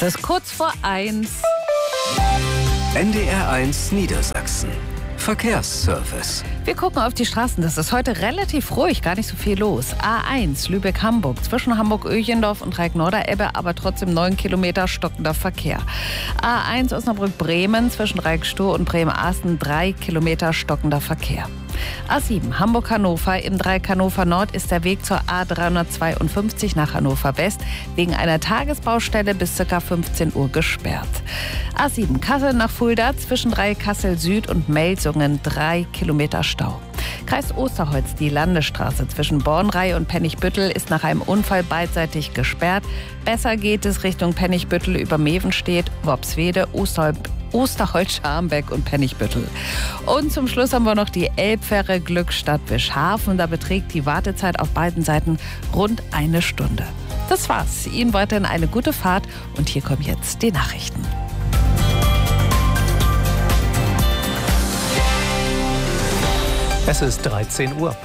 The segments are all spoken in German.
Es ist kurz vor 1. NDR 1 Niedersachsen. Verkehrsservice. Wir gucken auf die Straßen. Das ist heute relativ ruhig, gar nicht so viel los. A1 Lübeck-Hamburg, zwischen Hamburg-Öchendorf und Reik-Norderelbe, aber trotzdem 9 Kilometer stockender Verkehr. A1 Osnabrück-Bremen, zwischen Reik-Stur und Bremen-Asten 3 Kilometer stockender Verkehr. A7 Hamburg-Hannover, im Dreieck Hannover Nord ist der Weg zur A352 nach Hannover West wegen einer Tagesbaustelle bis ca. 15 Uhr gesperrt. A7 Kassel nach Fulda, zwischen Dreieck Kassel Süd und Melsungen 3 Kilometer Stau. Kreis Osterholz, die Landesstraße zwischen Bornrei und Pennigbüttel ist nach einem Unfall beidseitig gesperrt. Besser geht es Richtung Pennigbüttel über Mevenstedt, Worpswede, Osterholz, Scharmbeck und Pennigbüttel. Und zum Schluss haben wir noch die Elbfähre Glückstadt-Wischhafen. Da beträgt die Wartezeit auf beiden Seiten rund 1 Stunde. Das war's. Ihnen weiterhin eine gute Fahrt und hier kommen jetzt die Nachrichten. Es ist 13 Uhr.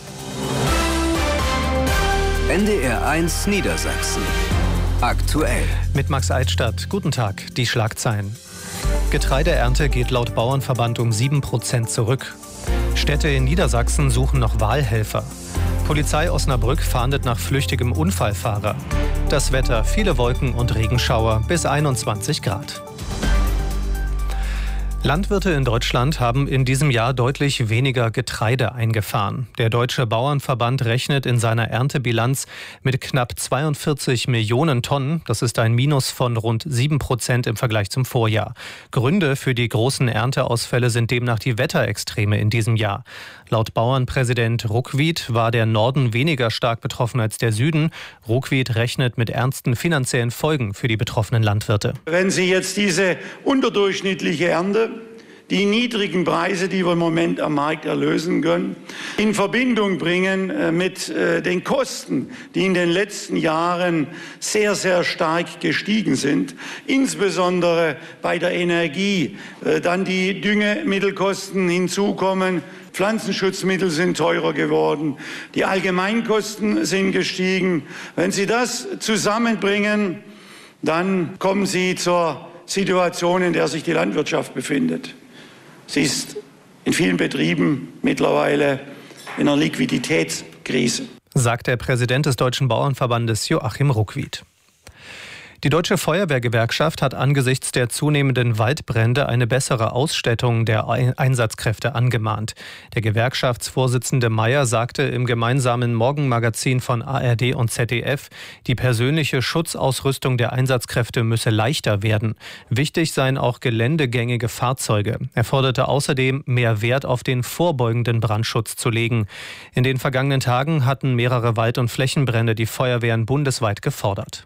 NDR 1 Niedersachsen. Aktuell. Mit Max Eitstadt. Guten Tag. Die Schlagzeilen. Getreideernte geht laut Bauernverband um 7% zurück. Städte in Niedersachsen suchen noch Wahlhelfer. Polizei Osnabrück fahndet nach flüchtigem Unfallfahrer. Das Wetter, viele Wolken und Regenschauer bis 21 Grad. Landwirte in Deutschland haben in diesem Jahr deutlich weniger Getreide eingefahren. Der Deutsche Bauernverband rechnet in seiner Erntebilanz mit knapp 42 Millionen Tonnen. Das ist ein Minus von rund 7% im Vergleich zum Vorjahr. Gründe für die großen Ernteausfälle sind demnach die Wetterextreme in diesem Jahr. Laut Bauernpräsident Ruckwied war der Norden weniger stark betroffen als der Süden. Ruckwied rechnet mit ernsten finanziellen Folgen für die betroffenen Landwirte. Wenn Sie jetzt diese unterdurchschnittliche Ernte, die niedrigen Preise, die wir im Moment am Markt erlösen können, in Verbindung bringen mit den Kosten, die in den letzten Jahren sehr, sehr stark gestiegen sind, insbesondere bei der Energie, dann die Düngemittelkosten hinzukommen, Pflanzenschutzmittel sind teurer geworden, die Allgemeinkosten sind gestiegen. Wenn Sie das zusammenbringen, dann kommen Sie zur Situation, in der sich die Landwirtschaft befindet. Sie ist in vielen Betrieben mittlerweile in einer Liquiditätskrise, sagt der Präsident des Deutschen Bauernverbandes Joachim Ruckwied. Die Deutsche Feuerwehrgewerkschaft hat angesichts der zunehmenden Waldbrände eine bessere Ausstattung der Einsatzkräfte angemahnt. Der Gewerkschaftsvorsitzende Mayer sagte im gemeinsamen Morgenmagazin von ARD und ZDF, die persönliche Schutzausrüstung der Einsatzkräfte müsse leichter werden. Wichtig seien auch geländegängige Fahrzeuge. Er forderte außerdem, mehr Wert auf den vorbeugenden Brandschutz zu legen. In den vergangenen Tagen hatten mehrere Wald- und Flächenbrände die Feuerwehren bundesweit gefordert.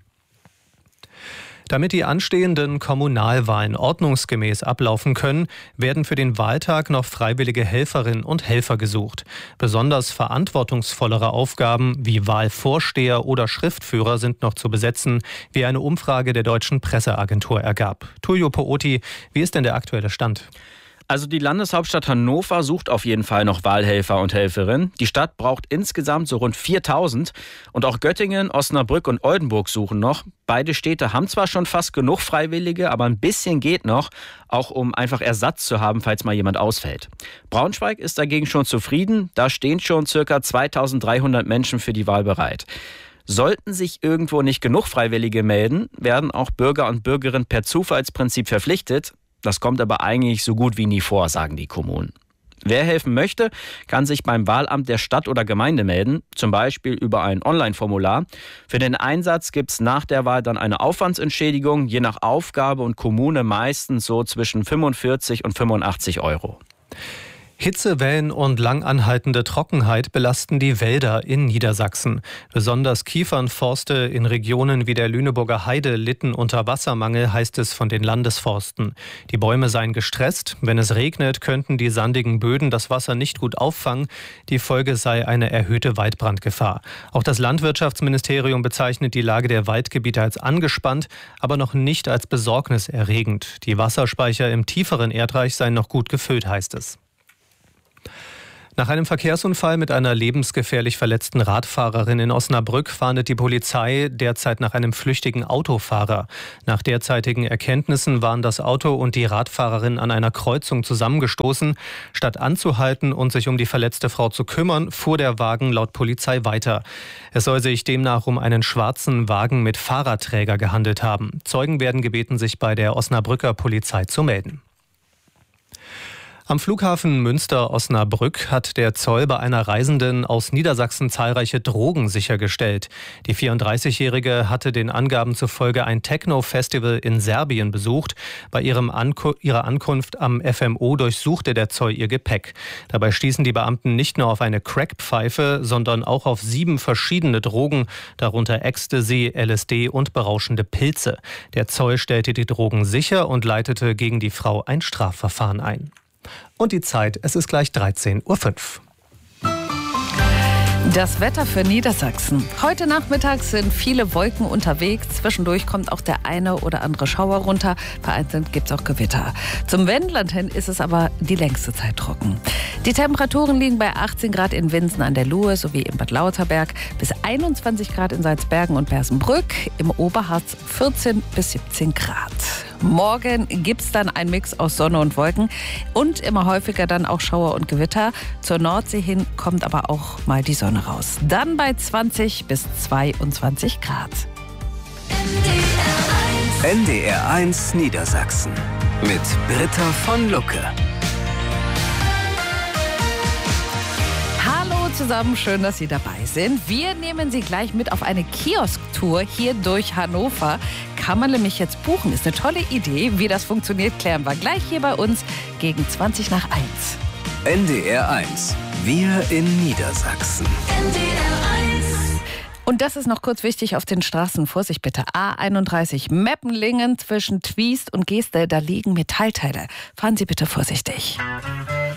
Damit die anstehenden Kommunalwahlen ordnungsgemäß ablaufen können, werden für den Wahltag noch freiwillige Helferinnen und Helfer gesucht. Besonders verantwortungsvollere Aufgaben wie Wahlvorsteher oder Schriftführer sind noch zu besetzen, wie eine Umfrage der Deutschen Presseagentur ergab. Tullio Pooti, wie ist denn der aktuelle Stand? Also die Landeshauptstadt Hannover sucht auf jeden Fall noch Wahlhelfer und Helferinnen. Die Stadt braucht insgesamt so rund 4.000. Und auch Göttingen, Osnabrück und Oldenburg suchen noch. Beide Städte haben zwar schon fast genug Freiwillige, aber ein bisschen geht noch, auch um einfach Ersatz zu haben, falls mal jemand ausfällt. Braunschweig ist dagegen schon zufrieden. Da stehen schon ca. 2.300 Menschen für die Wahl bereit. Sollten sich irgendwo nicht genug Freiwillige melden, werden auch Bürger und Bürgerinnen per Zufallsprinzip verpflichtet. Das kommt aber eigentlich so gut wie nie vor, sagen die Kommunen. Wer helfen möchte, kann sich beim Wahlamt der Stadt oder Gemeinde melden, zum Beispiel über ein Online-Formular. Für den Einsatz gibt es nach der Wahl dann eine Aufwandsentschädigung, je nach Aufgabe und Kommune meistens so zwischen 45 und 85 Euro. Hitzewellen und langanhaltende Trockenheit belasten die Wälder in Niedersachsen. Besonders Kiefernforste in Regionen wie der Lüneburger Heide litten unter Wassermangel, heißt es von den Landesforsten. Die Bäume seien gestresst. Wenn es regnet, könnten die sandigen Böden das Wasser nicht gut auffangen. Die Folge sei eine erhöhte Waldbrandgefahr. Auch das Landwirtschaftsministerium bezeichnet die Lage der Waldgebiete als angespannt, aber noch nicht als besorgniserregend. Die Wasserspeicher im tieferen Erdreich seien noch gut gefüllt, heißt es. Nach einem Verkehrsunfall mit einer lebensgefährlich verletzten Radfahrerin in Osnabrück fahndet die Polizei derzeit nach einem flüchtigen Autofahrer. Nach derzeitigen Erkenntnissen waren das Auto und die Radfahrerin an einer Kreuzung zusammengestoßen. Statt anzuhalten und sich um die verletzte Frau zu kümmern, fuhr der Wagen laut Polizei weiter. Es soll sich demnach um einen schwarzen Wagen mit Fahrradträger gehandelt haben. Zeugen werden gebeten, sich bei der Osnabrücker Polizei zu melden. Am Flughafen Münster-Osnabrück hat der Zoll bei einer Reisenden aus Niedersachsen zahlreiche Drogen sichergestellt. Die 34-Jährige hatte den Angaben zufolge ein Techno-Festival in Serbien besucht. Bei ihrer Ankunft am FMO durchsuchte der Zoll ihr Gepäck. Dabei stießen die Beamten nicht nur auf eine Crackpfeife, sondern auch auf 7 verschiedene Drogen, darunter Ecstasy, LSD und berauschende Pilze. Der Zoll stellte die Drogen sicher und leitete gegen die Frau ein Strafverfahren ein. Und die Zeit, es ist gleich 13:05 Uhr. Das Wetter für Niedersachsen. Heute Nachmittag sind viele Wolken unterwegs. Zwischendurch kommt auch der eine oder andere Schauer runter. Vereinzelt gibt es auch Gewitter. Zum Wendland hin ist es aber die längste Zeit trocken. Die Temperaturen liegen bei 18 Grad in Winsen an der Luhe sowie in Bad Lauterberg, bis 21 Grad in Salzbergen und Bersenbrück, im Oberharz 14 bis 17 Grad. Morgen gibt es dann einen Mix aus Sonne und Wolken und immer häufiger dann auch Schauer und Gewitter. Zur Nordsee hin kommt aber auch mal die Sonne raus. Dann bei 20 bis 22 Grad. NDR 1 Niedersachsen mit Britta von Lucke. Hallo zusammen, schön, dass Sie dabei sind. Wir nehmen Sie gleich mit auf eine Kiosktour hier durch Hannover. Kann man nämlich jetzt buchen. Ist eine tolle Idee. Wie das funktioniert, klären wir gleich hier bei uns gegen 20 nach 1. NDR 1, wir in Niedersachsen. NDR 1. Und das ist noch kurz wichtig auf den Straßen. Vorsicht bitte. A31 Meppenlingen zwischen Twiest und Geeste. Da liegen Metallteile. Fahren Sie bitte vorsichtig.